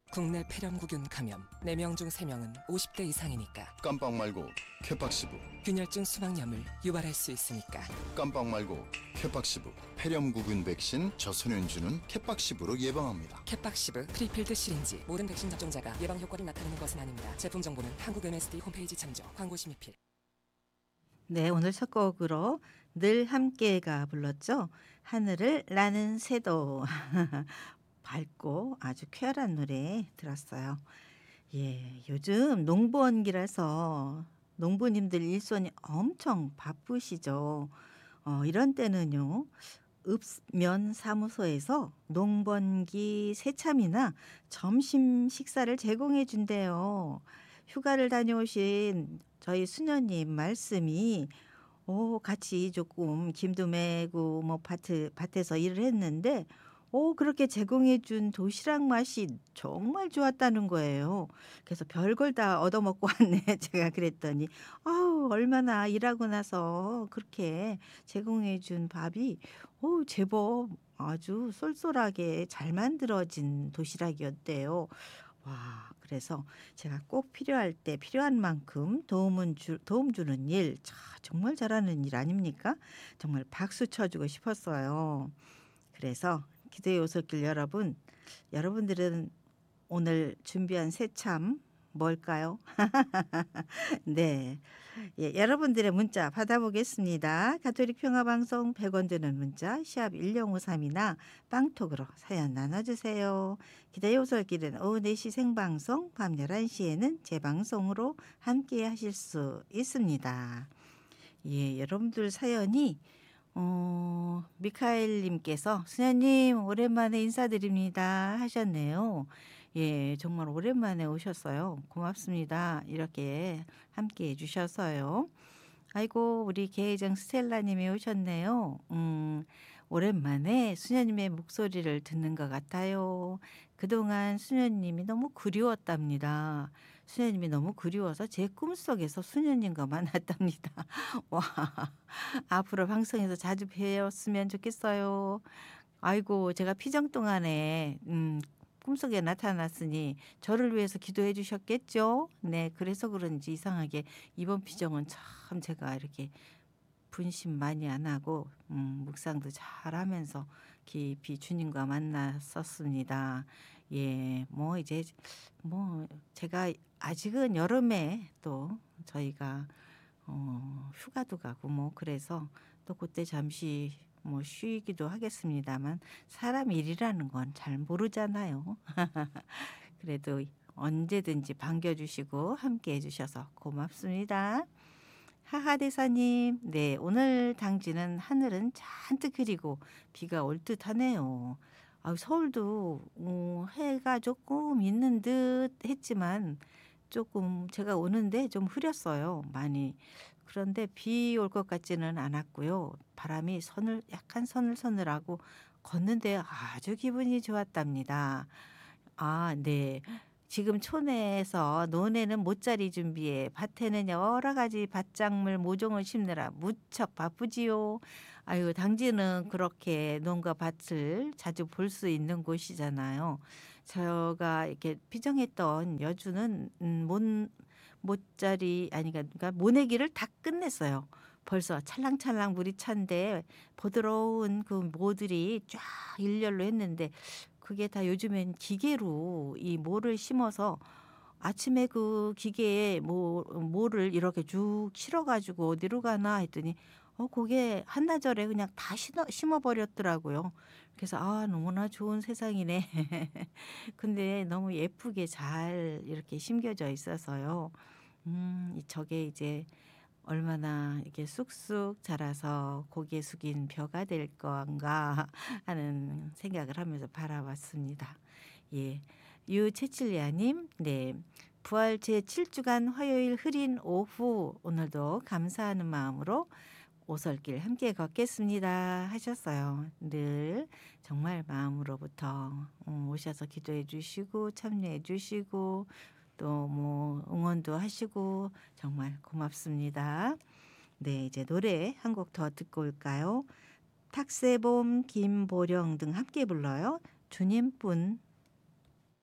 국내 폐렴구균 감염 4명 중 3명은 50대 이상이니까. 깜빡 말고 캐팍시브. 균열증 수막염을 유발할 수 있으니까. 깜빡 말고 캐팍시브. 폐렴구균 백신 저소년주는 캐팍시브로 예방합니다. 캐팍시브 프리필드 시린지. 모든 백신 접종자가 예방 효과를 나타내는 것은 아닙니다. 제품 정보는 한국 MSD 홈페이지 참조. 광고 심의필. 네, 오늘 첫 곡으로 늘 함께가 불렀죠. 하늘을 나는 새도. 밝고 아주 쾌활한 노래 들었어요. 예, 요즘 농번기라서 농부님들 일손이 엄청 바쁘시죠. 이런 때는요. 읍면 사무소에서 농번기 새참이나 점심 식사를 제공해 준대요. 휴가를 다녀오신 저희 수녀님 말씀이 같이 조금 김도 메고 뭐 밭에서 일을 했는데 그렇게 제공해 준 도시락 맛이 정말 좋았다는 거예요. 그래서 별걸 다 얻어먹고 왔네. 제가 그랬더니 얼마나 일하고 나서 그렇게 제공해 준 밥이 제법 아주 쏠쏠하게 잘 만들어진 도시락이었대요. 와, 그래서 제가 꼭 필요할 때 필요한 만큼 도움 주는 일, 정말 잘하는 일 아닙니까? 정말 박수 쳐주고 싶었어요. 그래서 기도의 오솔길 여러분들은 오늘 준비한 새참 뭘까요? 네, 예, 여러분들의 문자 받아보겠습니다. 가톨릭 평화방송 100원 드는 문자 샵 1053이나 빵톡으로 사연 나눠주세요. 기도의 오솔길은 오후 4시 생방송, 밤 11시에는 재방송으로 함께 하실 수 있습니다. 예, 여러분들 사연이 미카엘님께서 수녀님 오랜만에 인사드립니다 하셨네요. 예, 정말 오랜만에 오셨어요. 고맙습니다. 이렇게 함께 해주셔서요. 아이고, 우리 계정 스텔라님이 오셨네요. 오랜만에 수녀님의 목소리를 듣는 것 같아요. 그동안 수녀님이 너무 그리웠답니다. 수녀님이 너무 그리워서 제 꿈속에서 수녀님과 만났답니다. 와, 앞으로 방송에서 자주 뵈었으면 좋겠어요. 아이고, 제가 피정 동안에 꿈속에 나타났으니 저를 위해서 기도해 주셨겠죠? 네, 그래서 그런지 이상하게 이번 피정은 참 제가 이렇게 분심 많이 안 하고 묵상도 잘 하면서 깊이 주님과 만났었습니다. 예, 뭐 이제 뭐 제가 아직은 여름에 또 저희가 휴가도 가고 뭐 그래서 또 그때 잠시 뭐 쉬기도 하겠습니다만 사람 일이라는 건 잘 모르잖아요. 그래도 언제든지 반겨주시고 함께 해주셔서 고맙습니다. 하하대사님, 네, 오늘 당지는 하늘은 잔뜩 흐리고 비가 올 듯하네요. 서울도 해가 조금 있는 듯 했지만 조금 제가 오는데 좀 흐렸어요. 많이. 그런데 비 올 것 같지는 않았고요. 바람이 약간 서늘서늘하고 걷는데 아주 기분이 좋았답니다. 네. 지금 촌에서 논에는 모짜리 준비해 밭에는 여러 가지 밭작물 모종을 심느라 무척 바쁘지요. 아유, 당지는 그렇게 논과 밭을 자주 볼 수 있는 곳이잖아요. 제가 이렇게 피정했던 여주는 모짜리 그러니까 모내기를 다 끝냈어요. 벌써 찰랑찰랑 물이 찬데 부드러운 그 모들이 쫙 일렬로 했는데 그게 다 요즘엔 기계로 이 모를 심어서 아침에 그 기계에 모를 이렇게 쭉 실어가지고 어디로 가나 했더니 그게 한나절에 그냥 다 심어버렸더라고요. 그래서 너무나 좋은 세상이네. 근데 너무 예쁘게 잘 이렇게 심겨져 있어서요. 저게 이제 얼마나 이렇게 쑥쑥 자라서 고개 숙인 벼가 될 건가 하는 생각을 하면서 바라봤습니다. 예, 유채칠리아님, 네, 부활 제7주간 화요일 흐린 오후 오늘도 감사하는 마음으로 오솔길 함께 걷겠습니다 하셨어요. 늘 정말 마음으로부터 오셔서 기도해 주시고 참여해 주시고 또 뭐 응원도 하시고 정말 고맙습니다. 네, 이제 노래 한 곡 더 듣고 올까요? 탁세봄, 김보령 등 함께 불러요. 주님뿐.